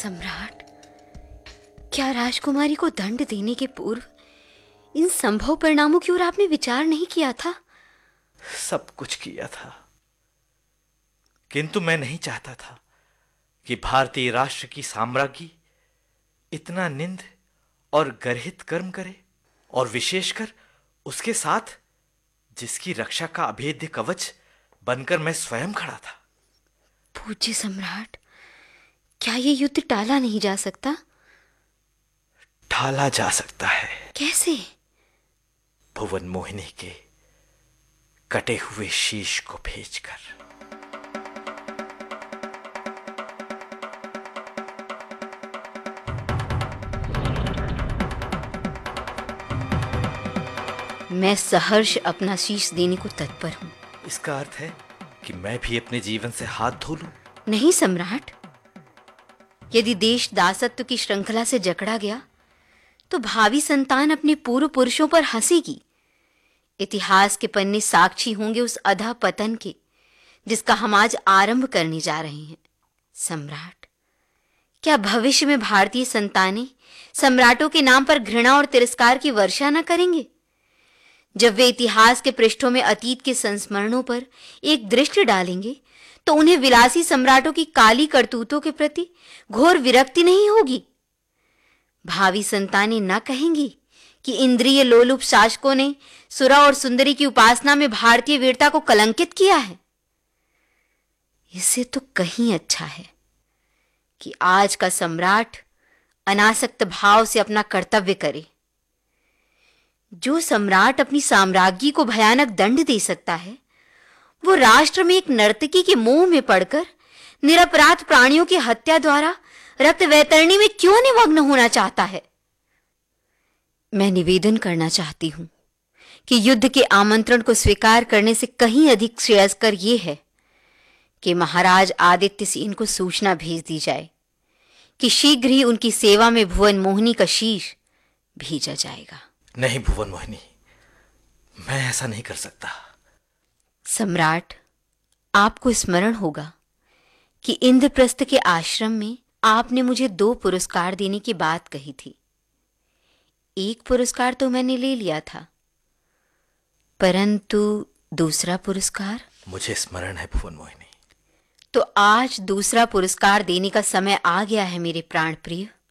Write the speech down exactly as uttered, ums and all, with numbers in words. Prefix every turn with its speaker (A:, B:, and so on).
A: सम्राट, क्या राजकुमारी को दंड देने के पूर्व इन संभव परिणामों की ओर आपने विचार नहीं किया था?
B: सब कुछ किया था, किंतु मैं नहीं चाहता था कि भारतीय राष्ट्र की साम्राज्ञी इतना निंद और गर्हित कर्म करे, और विशेषकर उसके साथ जिसकी रक्षा का अभेद्य कवच बनकर मैं स्वयं खड़ा था।
A: पूज्य सम्राट, क्या ये युद्ध टाला नहीं जा सकता?
B: टाला जा सकता है।
A: कैसे?
B: भुवन मोहिनी के कटे हुए शीश को भेजकर।
A: मैं सहर्ष अपना शीश देने को तत्पर हूं।
B: इसका अर्थ है कि मैं भी अपने जीवन से हाथ धो लूं?
A: नहीं सम्राट, यदि देश दासत्व की श्रृंखला से जकड़ा गया तो भावी संतान अपने पूर्व पुरुषों पर हंसेगी। इतिहास के पन्ने साक्षी होंगे उस अधा पतन के जिसका हम आज आरंभ करने जा रहे हैं। सम्राट, क्या भविष्य में भारतीय संतानें सम्राटों के नाम पर घृणा और तिरस्कार की वर्षा न करेंगे? जब वे इतिहास के पृष्ठों में अतीत के संस्मरणों पर एक दृष्टि डालेंगे तो उन्हें विलासी सम्राटों की काली करतूतों के प्रति घोर विरक्ति नहीं होगी। भावी संतानें न कहेंगी कि इंद्रिय लोलुप शासकों ने सुरा और सुंदरी की उपासना में भारतीय वीरता को कलंकित किया है। इससे तो कहीं अच्छा है कि आज का सम्राट अनासक्त भाव से अपना कर्तव्य करे। जो सम्राट अपनी साम्राज्ञी को भयानक दंड दे सकता है, वो राष्ट्र में एक नर्तकी के मोह में पड़कर निरपराध प्राणियों की हत्या द्वारा रक्त वैतरणी में क्यों निमग्न होना चाहता है? मैं निवेदन करना चाहती हूं कि युद्ध के आमंत्रण को स्वीकार करने से कहीं अधिक श्रेयस्कर यह है कि महाराज आदित्य सेन को सूचना भेज दी जाए कि शीघ्र ही उनकी सेवा में भुवन मोहिनी का शीश भेजा जाएगा।
B: नहीं भुवन मोहिनी, मैं ऐसा नहीं कर सकता।
A: सम्राट, आपको स्मरण होगा कि इंद्रप्रस्थ के आश्रम में आपने मुझे दो पुरस्कार देने की बात कही थी। एक पुरस्कार तो मैंने ले लिया था, परंतु दूसरा पुरस्कार?
B: मुझे स्मरण है भुवन मोहिनी।
A: तो आज दूसरा पुरस्कार देने का समय आ गया है मेरे प्राण प्रिय।